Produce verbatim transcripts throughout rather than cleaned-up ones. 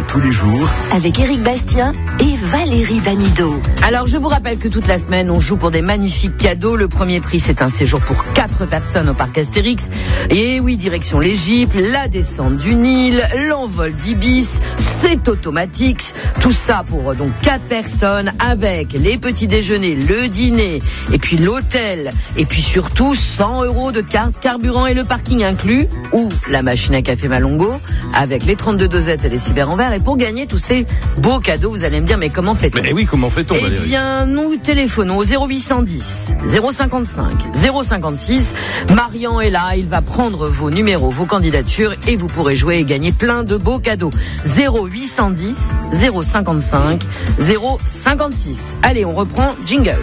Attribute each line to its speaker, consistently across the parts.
Speaker 1: tous les jours
Speaker 2: avec Éric Bastien et Valérie Damido.
Speaker 3: Alors je vous rappelle que toute la semaine on joue pour des magnifiques cadeaux. Le premier prix c'est un séjour pour quatre personnes au parc Astérix. Et oui, direction l'Égypte, la descente du Nil, l'envol d'Ibis, c'est automatique. Tout ça pour donc quatre personnes avec les petits déjeuners, le dîner et puis l'hôtel. Et puis surtout cent euros de carte carburant et le parking inclus, ou la machine à café Malongo avec les trente-deux dosettes et les cyber en verre. Et pour gagner tous ces beaux cadeaux, vous allez me dire, mais comment fait-on ?
Speaker 1: Mais oui, comment fait-on, Valérie ?
Speaker 3: Eh bien, nous téléphonons au zéro huit cent dix, zéro cinquante-cinq, zéro cinquante-six. Marian est là, il va prendre vos numéros, vos candidatures et vous pourrez jouer et gagner plein de beaux cadeaux. zéro huit cent dix, zéro cinquante-cinq, zéro cinquante-six. Allez, on reprend jingle.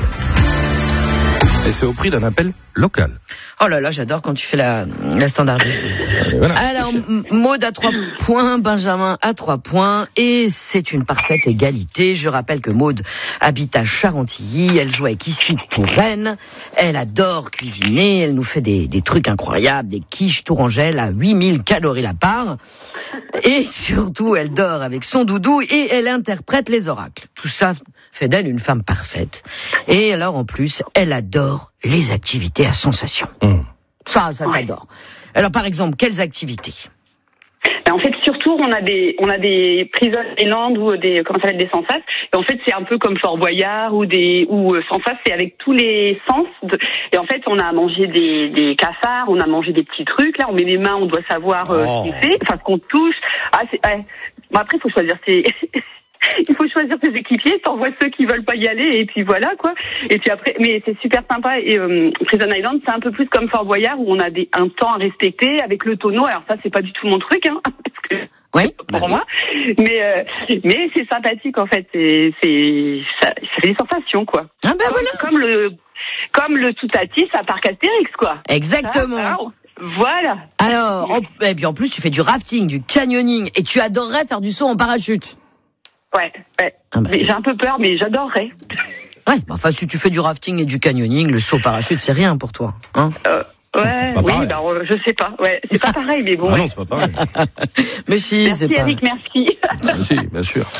Speaker 1: Et c'est au prix d'un appel local.
Speaker 3: Oh là là, j'adore quand tu fais la, la standardisation.
Speaker 1: Voilà.
Speaker 3: Alors, M- Maud à trois points, Benjamin à trois points, et c'est une parfaite égalité. Je rappelle que Maud habite à Charentilly, elle joue avec Ici pour Rennes, elle adore cuisiner, elle nous fait des, des trucs incroyables, des quiches tourangelles à huit mille calories la part, et surtout elle dort avec son doudou et elle interprète les oracles. Tout ça fait d'elle une femme parfaite. Et alors en plus, elle adore les activités à sensation. Mmh. Ça, ça t'adore. Alors par exemple, quelles activités ?
Speaker 4: En fait, surtout, on a des, on a des Prison Island ou des, comment ça s'appelle, des Sensas. Et en fait, c'est un peu comme Fort Boyard ou des, ou Sensas, c'est avec tous les sens. De, et en fait, on a mangé des, des cafards, on a mangé des petits trucs. Là, on met les mains, on doit savoir euh, oh. ce qu'on fait, enfin ce qu'on touche. Ah, c'est, ouais. Bon, après, il faut choisir ses. Il faut choisir ses équipiers, t'envoies ceux qui veulent pas y aller et puis voilà quoi. Et puis après, mais c'est super sympa. Et euh, Prison Island, c'est un peu plus comme Fort Boyard où on a des, un temps à respecter avec le tonneau. Alors ça, c'est pas du tout mon truc, hein, parce que
Speaker 3: oui,
Speaker 4: pour bah moi. Oui. Mais euh, mais c'est sympathique en fait. C'est c'est ça, ça fait des sensations quoi.
Speaker 3: Ah ben
Speaker 4: comme,
Speaker 3: voilà.
Speaker 4: Comme le comme le Toutatis à Parc Astérix quoi.
Speaker 3: Exactement.
Speaker 4: Ah, alors, voilà.
Speaker 3: Alors, en, et puis en plus, tu fais du rafting, du canyoning et tu adorerais faire du saut en parachute.
Speaker 4: Ouais, ouais. Ah bah, mais j'ai un peu peur, mais j'adorerais.
Speaker 3: Ouais, bah, enfin, si tu fais du rafting et du canyoning, le saut parachute, c'est rien pour toi, hein
Speaker 4: euh, Ouais, oui, bah, je sais pas. Ouais, c'est pas pareil, mais bon.
Speaker 1: Ah
Speaker 4: ouais.
Speaker 1: non, c'est pas pareil.
Speaker 3: Mais si,
Speaker 4: merci
Speaker 3: c'est pas...
Speaker 4: Eric, merci.
Speaker 1: Merci, bien sûr.